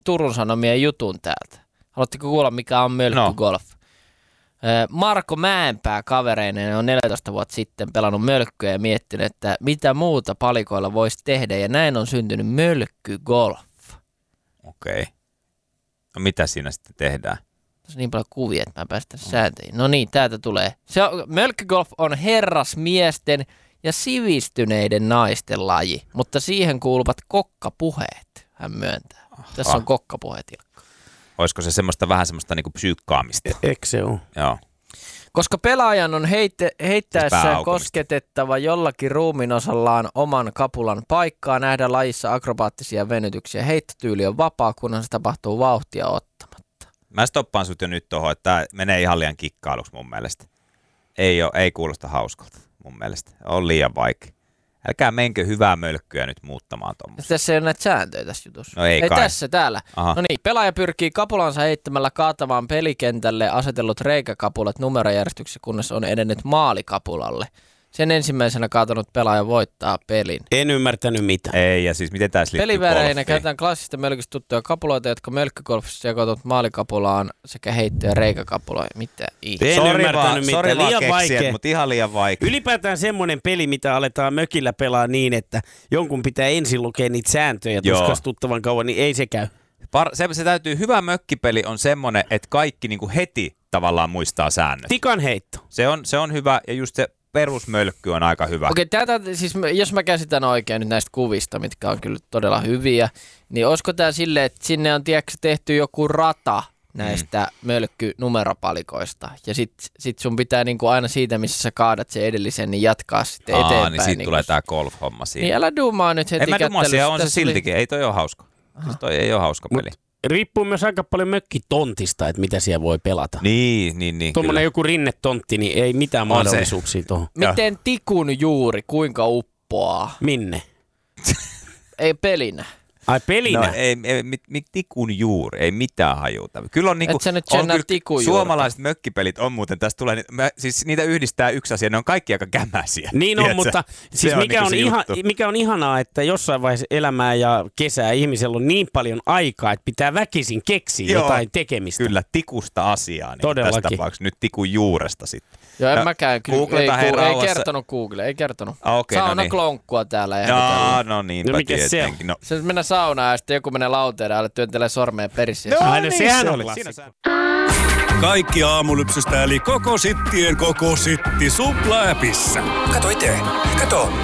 Turun Sanomien jutun täältä. Haluatteko kuulla, mikä on mölkkygolf? No. Marko Mäenpää kavereineen on 14 vuotta sitten pelannut mölkkyä ja miettinyt, että mitä muuta palikoilla voisi tehdä. Ja näin on syntynyt mölkkygolf. Okei. No mitä siinä sitten tehdään? Tässä on niin paljon kuvia, että mä päästän sääntöihin. No niin, täältä tulee. Mölkkygolf on herrasmiesten ja sivistyneiden naisten laji, mutta siihen kuuluvat kokkapuheet, hän myöntää. Tässä on kokkapuheet, Ilkka. Olisiko se vähän semmoista niinku psyykkaamista? Eikö se ole? Joo. Koska pelaajan on heittäessään kosketettava jollakin ruumiinosallaan oman kapulan paikkaa, nähdä lajissa akrobaattisia venytyksiä. Heittotyyli on vapaa, kunhan se tapahtuu vauhtia ottamatta. Mä stoppaan sut jo nyt tuohon, että tää menee ihan liian kikkailuksi mun mielestä. Ei kuulosta hauskalta mun mielestä. On liian vaikea. Älkää menkö hyvää mölkkyä nyt muuttamaan tuommoista. Tässä ei ole näitä sääntöjä tässä jutussa. No ei kai. Tässä, täällä. Aha. No niin, pelaaja pyrkii kapulansa heittämällä kaatamaan pelikentälle asetellut reikäkapulat numerojärjestyksessä, kunnes on edennyt maalikapulalle. Sen ensimmäisenä kaatanut pelaaja voittaa pelin. En ymmärtänyt mitään. Ei, ja siis miten tässä liittyy peliväreinä käytetään klassista mölkystä tuttuja kapuloita, jotka mölkkygolfissa jakautuvat maalikapulaan sekä heitto- ja reikäkapuloihin. Mitä En ymmärtänyt mitään. Liian vaikea. Mutta ihan liian vaikea. Ylipäätään semmoinen peli, mitä aletaan mökillä pelaa niin, että jonkun pitää ensin lukea niitä sääntöjä tuskastuttavan kauan, niin ei se käy. Se täytyy, hyvä mökkipeli on semmoinen, että kaikki niinku heti tavallaan muistaa säännöt. Tikan heitto. Se on hyvä, ja just se perusmölkky on aika hyvä. Okei, siis jos mä käsitän oikein nyt näistä kuvista, mitkä on kyllä todella hyviä, niin olisiko tää silleen, että sinne on tehty joku rata näistä mölkkynumeropalikoista, ja sit sun pitää niinku aina siitä, missä sä kaadat sen edellisen, niin jatkaa sitten eteenpäin. Niin siitä tulee tää golf-homma siinä. Niin älä duumaa nyt heti kättelyssä. En mä duumaa, siellä on se siltikin, ei toi ole hauska. Siis toi ei ole hauska peli. Riippuu myös aika paljon mökkitontista, että mitä siellä voi pelata. Niin. Tuommoinen joku rinnetontti, niin ei mitään mahdollisuuksia tuohon. Miten tikun juuri, kuinka uppoaa? Minne? Ei pelinä. Ai pelinä? No ei tikun juuri, ei mitään hajuta. Kyllä on niinku, et sä nyt sen tikun suomalaiset mökkipelit on muuten, tästä tulee, siis niitä yhdistää yksi asia, ne on kaikki aika kämäsiä. Niin on, mutta siis mikä on ihanaa, että jossain vaiheessa elämää ja kesää ihmisellä on niin paljon aikaa, että pitää väkisin keksiä jotain tekemistä. Kyllä, tikusta asiaa, niin tässä tapauksessa nyt tikun juuresta sitten. Joo, en mäkään kyllä, ei kertonut Google, ei kertonut. Saunaklonkkkua täällä. No niinpä tietenkin. No. Se mennä saunaan ja sitten joku menee lauteelle ja työntelee sormeen perissä. No niin, sehän on klassikko. Kaikki aamulypsystä eli koko sittien koko sitti Supla-appissa. Kato itse. Kato.